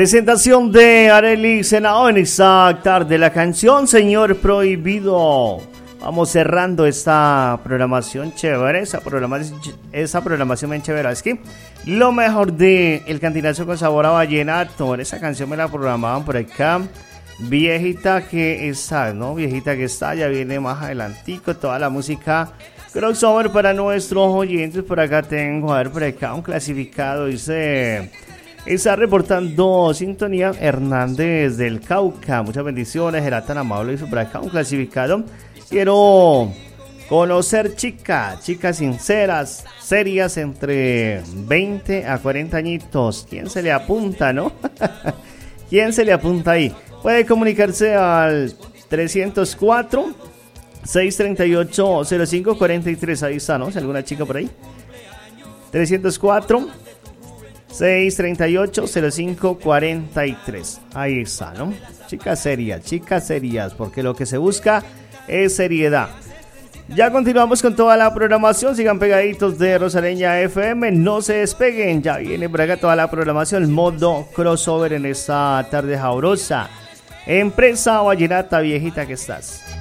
Presentación de Arely Senao en esta tarde. La canción Señor Prohibido. Vamos cerrando esta programación chévere. Esa programación bien chévere. Es que lo mejor de El Cantinazo con Sabor a Vallenato. Esa canción me la programaban por acá. Viejita que está, ¿no? Viejita que está. Ya viene más adelantico toda la música crossover para nuestros oyentes. Por acá tengo, a ver, por acá un clasificado. Dice... Está reportando sintonía Hernández del Cauca. Muchas bendiciones, era tan amable. Hizo por acá un clasificado. Quiero conocer chicas sinceras, serias, entre 20 a 40 añitos. ¿Quién se le apunta, no? ¿Quién se le apunta ahí? Puede comunicarse al 304 638 0543. Ahí está, ¿no? Si alguna chica por ahí. 304 638-0543. Ahí está, ¿no? Chicas serias, porque lo que se busca es seriedad. Ya continuamos con toda la programación. Sigan pegaditos de Rosaleña FM. No se despeguen. Ya viene por acá toda la programación. Modo crossover en esta tarde jaurosa. Empresa Vallenata, viejita que estás.